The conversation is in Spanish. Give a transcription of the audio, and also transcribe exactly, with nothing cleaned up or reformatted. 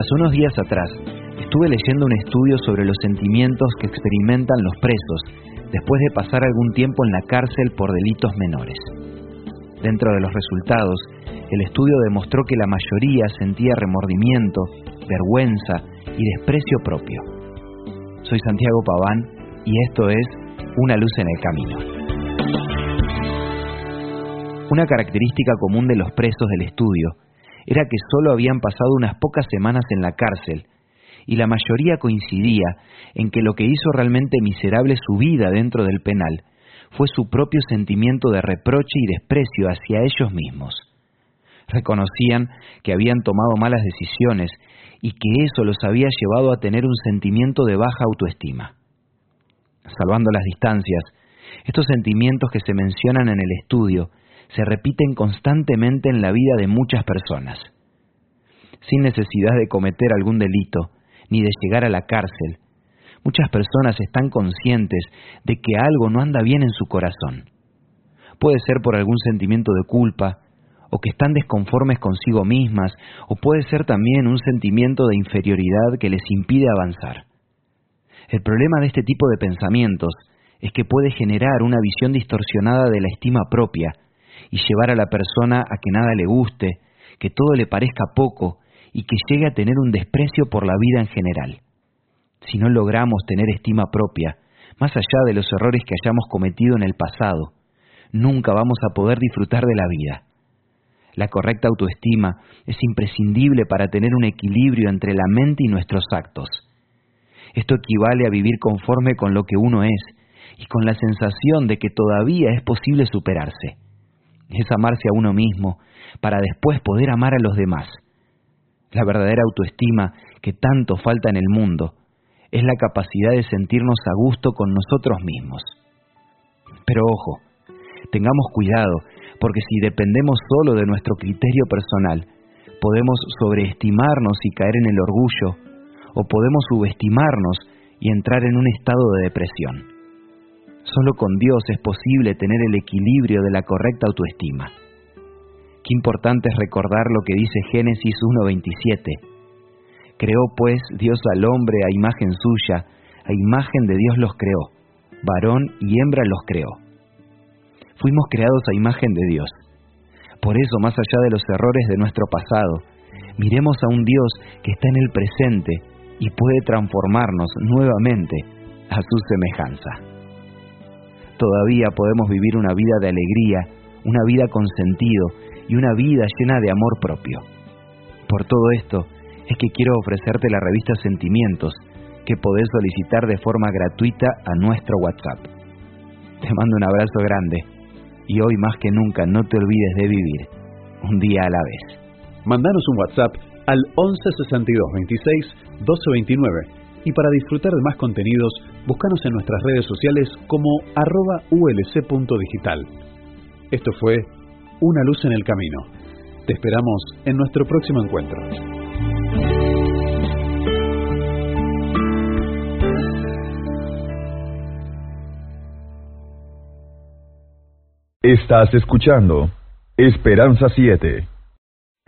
Hace unos días atrás estuve leyendo un estudio sobre los sentimientos que experimentan los presos después de pasar algún tiempo en la cárcel por delitos menores. Dentro de los resultados, el estudio demostró que la mayoría sentía remordimiento, vergüenza y desprecio propio. Soy Santiago Paván y esto es Una luz en el camino. Una característica común de los presos del estudio era que solo habían pasado unas pocas semanas en la cárcel y la mayoría coincidía en que lo que hizo realmente miserable su vida dentro del penal fue su propio sentimiento de reproche y desprecio hacia ellos mismos. Reconocían que habían tomado malas decisiones y que eso los había llevado a tener un sentimiento de baja autoestima. Salvando las distancias, estos sentimientos que se mencionan en el estudio se repiten constantemente en la vida de muchas personas. Sin necesidad de cometer algún delito, ni de llegar a la cárcel, muchas personas están conscientes de que algo no anda bien en su corazón. Puede ser por algún sentimiento de culpa, o que están desconformes consigo mismas, o puede ser también un sentimiento de inferioridad que les impide avanzar. El problema de este tipo de pensamientos es que puede generar una visión distorsionada de la estima propia y llevar a la persona a que nada le guste, que todo le parezca poco y que llegue a tener un desprecio por la vida en general. Si no logramos tener estima propia, más allá de los errores que hayamos cometido en el pasado, nunca vamos a poder disfrutar de la vida. La correcta autoestima es imprescindible para tener un equilibrio entre la mente y nuestros actos. Esto equivale a vivir conforme con lo que uno es y con la sensación de que todavía es posible superarse. Es amarse a uno mismo para después poder amar a los demás. La verdadera autoestima que tanto falta en el mundo es la capacidad de sentirnos a gusto con nosotros mismos. Pero ojo, tengamos cuidado, porque si dependemos solo de nuestro criterio personal, podemos sobreestimarnos y caer en el orgullo, o podemos subestimarnos y entrar en un estado de depresión. Solo con Dios es posible tener el equilibrio de la correcta autoestima. Qué importante es recordar lo que dice Génesis uno veintisiete. Creó pues Dios al hombre a imagen suya, a imagen de Dios los creó, varón y hembra los creó. Fuimos creados a imagen de Dios. Por eso, más allá de los errores de nuestro pasado, miremos a un Dios que está en el presente y puede transformarnos nuevamente a su semejanza. Todavía podemos vivir una vida de alegría, una vida con sentido y una vida llena de amor propio. Por todo esto, es que quiero ofrecerte la revista Sentimientos, que podés solicitar de forma gratuita a nuestro WhatsApp. Te mando un abrazo grande, y hoy más que nunca no te olvides de vivir un día a la vez. Mandanos un WhatsApp al once sesenta y dos veintiséis doce veintinueve y para disfrutar de más contenidos, búscanos en nuestras redes sociales como arroba ulc.digital. Esto fue Una luz en el camino. Te esperamos en nuestro próximo encuentro. Estás escuchando Esperanza siete.